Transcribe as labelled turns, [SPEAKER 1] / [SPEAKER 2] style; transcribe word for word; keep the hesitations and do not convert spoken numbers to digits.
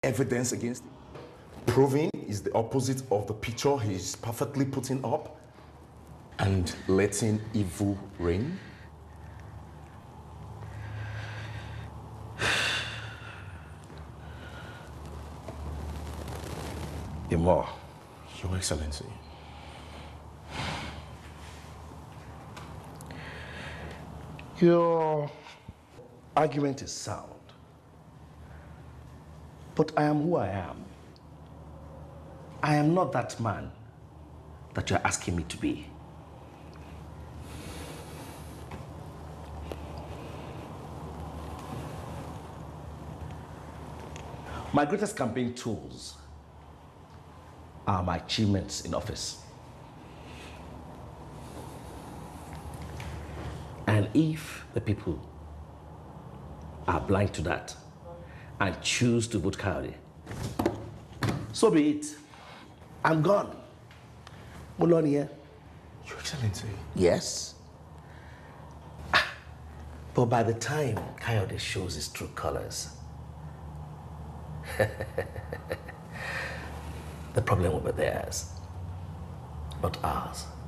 [SPEAKER 1] evidence against him, proving is the opposite of the picture he's perfectly putting up, and letting evil reign?
[SPEAKER 2] Imor.
[SPEAKER 1] Your Excellency.
[SPEAKER 2] Your argument is sound, but I am who I am. I am not that man that you're asking me to be. My greatest campaign tools are my achievements in office. And if the people are blind to that and choose to vote Kayode, so be it. I'm gone. Molonia.
[SPEAKER 1] Your Excellency.
[SPEAKER 2] Yes. But by the time Kayode shows his true colors, the problem will be theirs, not ours.